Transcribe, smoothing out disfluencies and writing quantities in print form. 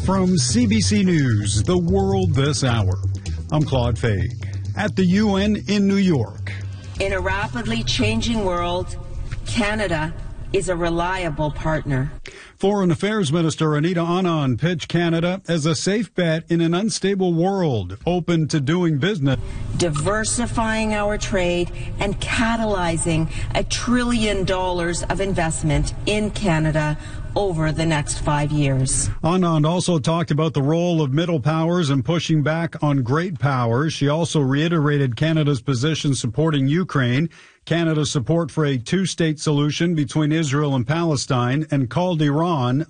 From CBC News, The World This Hour, I'm Claude Faig. At the UN in New York. In a rapidly changing world, Canada is a reliable partner. Foreign Affairs Minister Anita Anand pitched Canada as a safe bet in an unstable world, open to doing business. Diversifying our trade and catalyzing $1 trillion of investment in Canada over the next 5 years. Anand also talked about the role of middle powers and pushing back on great powers. She also reiterated Canada's position supporting Ukraine, Canada's support for a two-state solution between Israel and Palestine, and called Iran